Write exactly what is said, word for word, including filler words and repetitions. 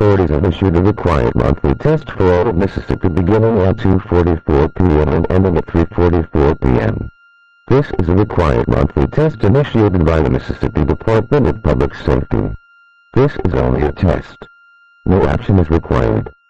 Authorities have issued a required monthly test for all of Mississippi beginning at two forty-four p m and ending at three forty-four p m This is a required monthly test initiated by the Mississippi Department of Public Safety. This is only a test. No action is required.